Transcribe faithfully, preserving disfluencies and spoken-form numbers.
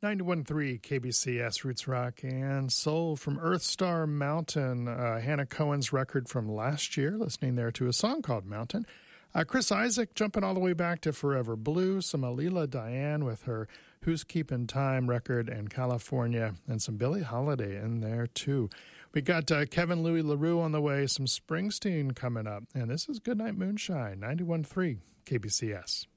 ninety-one point three K B C S Roots Rock and Soul from Earthstar Mountain, uh, Hannah Cohen's record from last year, listening there to a song called Mountain. Uh, Chris Isaak jumping all the way back to Forever Blue, some Alila Diane with her Who's Keepin' Time record and California, and some Billie Holiday in there too. We got uh, Kevin Louis LaRue on the way, some Springsteen coming up, and this is Goodnight Moonshine, ninety-one point three K B C S.